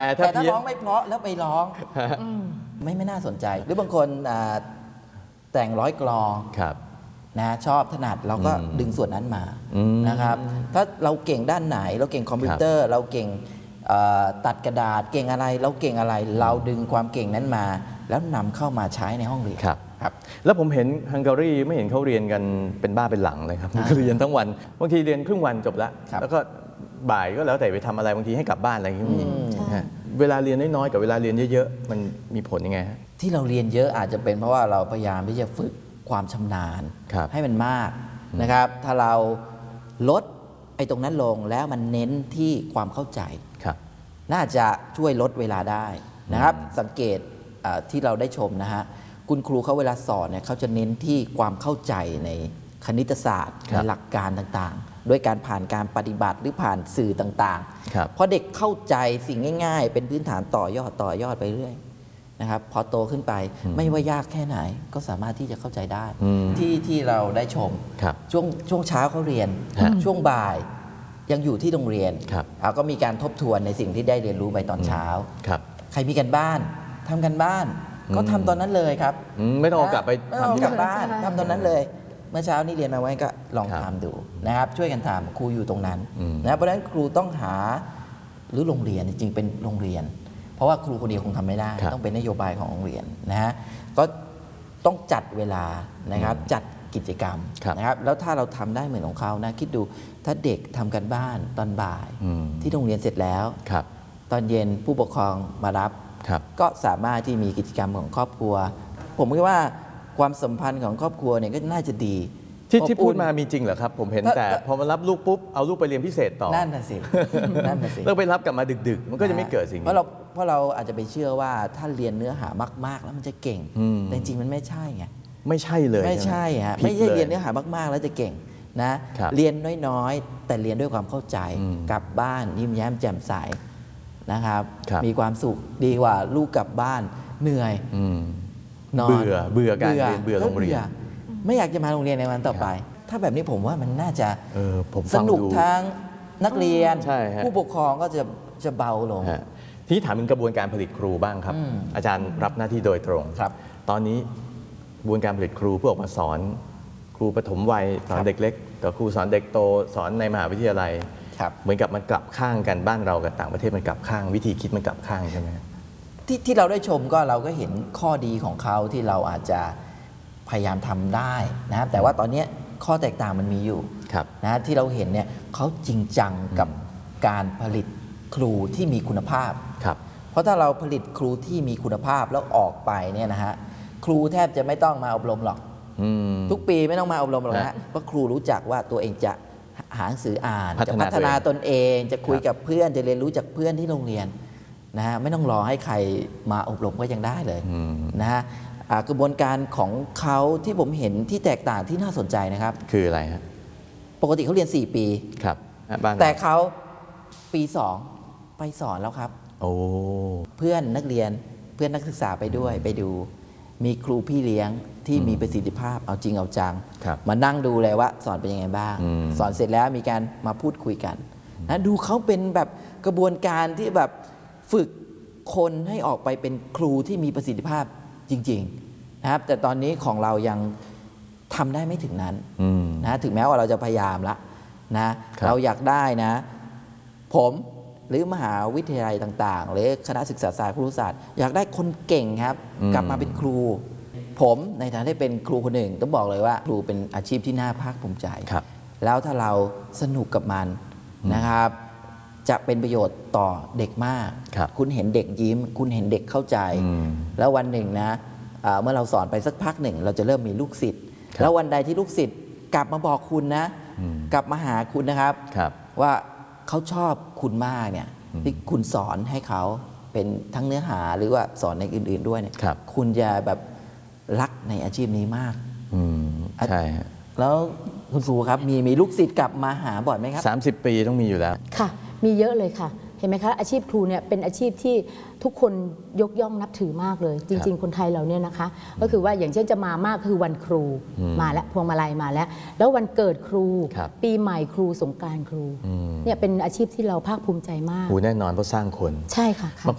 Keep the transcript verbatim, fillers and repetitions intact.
แต่ถ้าร้องไม่เพราะแล้วไปร้องไม่ไม่น่าสนใจหรือบางคนแต่งร้อยกลองนะชอบถนัดเราก็ดึงส่วนนั้นมานะครับถ้าเราเก่งด้านไหนเราเก่งคอมพิวเตอร์เราเก่งตัดกระดาษเก่งอะไรเราเก่งอะไรเราดึงความเก่งนั้นมาแล้วนำเข้ามาใช้ในห้องเรียนครับครับแล้วผมเห็นฮังการีไม่เห็นเขาเรียนกันเป็นบ้าเป็นหลังเลยครับเรียนทั้งวันบางทีเรียนครึ่งวันจบแล้วแล้วก็บ่ายก็แล้วแต่ไปทำอะไรบางทีให้กลับบ้านอะไรอย่างนี้เวลาเรียนน้อยๆกับเวลาเรียนเยอะๆมันมีผลยังไงฮะที่เราเรียนเยอะอาจจะเป็นเพราะว่าเราพยายามที่จะฝึกความชำนาญให้มันมากนะครับถ้าเราลดไอ้ตรงนั้นลงแล้วมันเน้นที่ความเข้าใจน่าจะช่วยลดเวลาได้นะครับสังเกตที่เราได้ชมนะฮะคุณครูเขาเวลาสอนเนี่ยเขาจะเน้นที่ความเข้าใจในคณิตศาสตร์ในหลักการต่างๆด้วยการผ่านการปฏิบัติหรือผ่านสื่อต่างๆเพราะเด็กเข้าใจสิ่งง่ายๆเป็นพื้นฐานต่อยอดต่อยอดไปเรื่อยนะครับพอโตขึ้นไปไม่ว่ายากแค่ไหนก็สามารถที่จะเข้าใจได้ที่ที่เราได้ชมช่วงช่วงเช้าเขาเรียนช่วงบ่ายยังอยู่ที่โรงเรียนเราก็มีการทบทวนในสิ่งที่ได้เรียนรู้ไปตอนเช้าใครมีกันบ้านทำกันบ้านก็ทำตอนนั้นเลยครับไม่ต้องกลับไปทำที่บ้านทำตอนนั้นเลยเมื่อเช้านี้เรียนมาไว้ก็ลองทำดูนะครับช่วยกันทำครูอยู่ตรงนั้นนะเพราะฉะนั้นครูต้องหาหรือโรงเรียนจริงๆเป็นโรงเรียนเพราะว่าครูคนเดียวคงทำไม่ได้ต้องเป็นนโยบายของโรงเรียนนะฮะก็ต้องจัดเวลานะครับจัดกิจกรรมนะครับแล้วถ้าเราทำได้เหมือนของเขานะคิดดูถ้าเด็กทำกันบ้านตอนบ่ายที่โรงเรียนเสร็จแล้วตอนเย็นผู้ปกครองมารับก็สามารถที่มีกิจกรรมของครอบครัวผมคิดว่าความสัมพันธ์ของครอบครัวเนี่ยก็น่าจะดีที่ที่พูดมามีจริงเหรอครับผมเห็นแต่พอมารับลูกปุ๊บเอาลูกไปเรียนพิเศษต่อนั่นน่ะสินั่นน่ะสิแล้วไปรับกลับมาดึกๆมันก็จะไม่เกิดสิ่งนี้เพราะเราเพราะเราอาจจะไปเชื่อว่าถ้าเรียนเนื้อหามากๆแล้วมันจะเก่งแต่จริงๆมันไม่ใช่ไงไม่ใช่เลยไม่ใช่ฮะไม่ใช่เรียนเนื้อหามากๆแล้วจะเก่งนะเรียนน้อยๆแต่เรียนด้วยความเข้าใจกลับบ้านยิ้มแย้มแจ่มใสนะครับมีความสุขดีกว่าลูกกลับบ้านเหนื่อยนอนเบื่อเบื่อการเรียนเบื่อโรงเรียนไม่อยากจะมาโรงเรียนในวันต่อไปถ้าแบบนี้ผมว่ามันน่าจะสนุกทั้งนักเรียนผู้ปกครองก็จะจะเบาลงที่ถามถึงกระบวนการผลิตครูบ้างครับอาจารย์รับหน้าที่โดยตรงตอนนี้กระบวนการผลิตครูเพื่อออกมาสอนครูปฐมวัยสอนเด็กเล็กกับครูสอนเด็กโตสอนในมหาวิทยาลัยเหมือนกับมันกลับข้างกันบ้านเรากับต่างประเทศมันกลับข้างวิธีคิดมันกลับข้างใช่ไหมที่ที่เราได้ชมก็เราก็เห็นข้อดีของเขาที่เราอาจจะพยายามทำได้นะครับแต่ว่าตอนนี้ข้อแตกต่างมันมีอยู่นะที่เราเห็นเนี่ยเขาจริงจังกับการผลิตครูที่มีคุณภาพเพราะถ้าเราผลิตครูที่มีคุณภาพแล้วออกไปเนี่ยนะฮะครูแทบจะไม่ต้องมาอบรมหรอกทุกปีไม่ต้องมาอบรมหรอกนะเพราะครูรู้จักว่าตัวเองจะหาหนังสืออ่านจะพัฒนาตนเองจะคุยกับเพื่อนจะเรียนรู้จากเพื่อนที่โรงเรียนนะฮะไม่ต้องรอให้ใครมาอบรมก็ยังได้เลยนะฮะกระบวนการของเขาที่ผมเห็นที่แตกต่างที่น่าสนใจนะครับคืออะไรฮะปกติเขาเรียนสี่ปีครับแต่เขาปีสองไปสอนแล้วครับโอ้เพื่อนนักเรียนเพื่อนนักศึกษาไปด้วยไปดูมีครูพี่เลี้ยงที่มีประสิทธิภาพเอาจริงเอาจังมานั่งดูเลยว่าสอนเป็นยังไงบ้างสอนเสร็จแล้วมีการมาพูดคุยกันนะดูเขาเป็นแบบกระบวนการที่แบบฝึกคนให้ออกไปเป็นครูที่มีประสิทธิภาพจริงๆนะครับแต่ตอนนี้ของเรายังทำได้ไม่ถึงนั้นนะถึงแม้ว่าเราจะพยายามละนะเราอยากได้นะผมหรือมหาวิทยาลัยต่างๆหรือคณะศึกษาศาสตร์ครุศาสตร์อยากได้คนเก่งครับกลับมาเป็นครูผมในฐานะที่เป็นครูคนหนึ่งต้องบอกเลยว่าครูเป็นอาชีพที่น่าภาคภูมิใจแล้วถ้าเราสนุกกับมันนะครับจะเป็นประโยชน์ต่อเด็กมากคุณเห็นเด็กยิ้มคุณเห็นเด็กเข้าใจแล้ววันหนึ่งนะเมื่อเราสอนไปสักพักหนึ่งเราจะเริ่มมีลูกศิษย์แล้ววันใดที่ลูกศิษย์กลับมาบอกคุณนะกลับมาหาคุณนะครับว่าเขาชอบคุณมากเนี่ยที่คุณสอนให้เขาเป็นทั้งเนื้อหาหรือว่าสอนในอื่นๆด้วยเนี่ยคุณจะแบบรักในอาชีพนี้มากใช่แล้วคุณครูครับมีมีลูกศิษย์กลับมาหาบ่อยไหมครับสามสิบปีต้องมีอยู่แล้วค่ะมีเยอะเลยค่ะเห็นไหมคะอาชีพครูเนี่ยเป็นอาชีพที่ทุกคนยกย่องนับถือมากเลยจริงๆคนไทยเราเนี่ยนะคะก็คือว่าอย่างเช่นจะมามากคือวันครูมาแล้วพวงมาลัยมาแล้วแล้ววันเกิดครูปีใหม่ครูสงกรานต์ครูเนี่ยเป็นอาชีพที่เราภาคภูมิใจมากครูแน่นอนเพราะสร้างคนใช่ค่ะ